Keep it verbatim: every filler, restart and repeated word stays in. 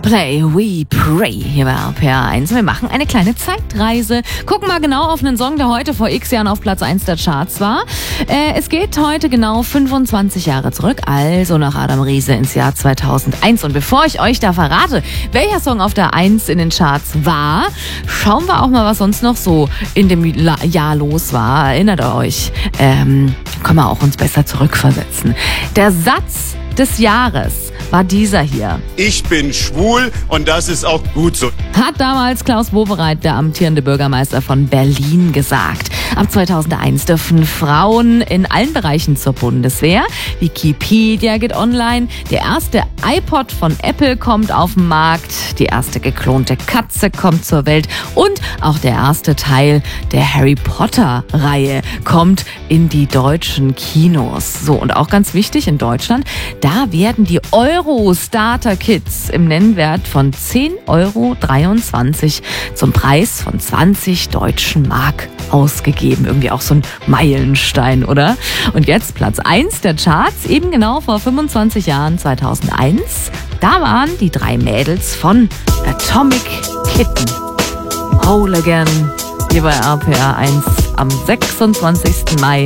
Coldplay, We Pray hier bei R P R eins. Wir machen eine kleine Zeitreise. Gucken mal genau auf einen Song, der heute vor x Jahren auf Platz eins der Charts war. Äh, es geht heute genau fünfundzwanzig Jahre zurück, also nach Adam Riese ins Jahr zweitausendeins. Und bevor ich euch da verrate, welcher Song auf der eins in den Charts war, schauen wir auch mal, was sonst noch so in dem La- Jahr los war. Erinnert ihr euch? Ähm, können wir auch uns besser zurückversetzen. Der Satz des Jahres war dieser hier. Ich bin schwul und das ist auch gut so. Hat damals Klaus Wowereit, der amtierende Bürgermeister von Berlin, gesagt. Ab zweitausendeins dürfen Frauen in allen Bereichen zur Bundeswehr. Wikipedia geht online. Der erste iPod von Apple kommt auf den Markt. Die erste geklonte Katze kommt zur Welt. Und auch der erste Teil der Harry Potter-Reihe kommt in die deutschen Kinos. So, und auch ganz wichtig in Deutschland, da werden die Euro-Starter-Kits im Nennwert von zehn Euro dreiundzwanzig zum Preis von zwanzig deutschen Mark ausgegeben. Irgendwie auch so ein Meilenstein, oder? Und jetzt Platz eins der Charts, eben genau vor fünfundzwanzig Jahren, zweitausendeins. Da waren die drei Mädels von Atomic Kitten. Whole Again, hier bei R P R eins am sechsundzwanzigsten Mai.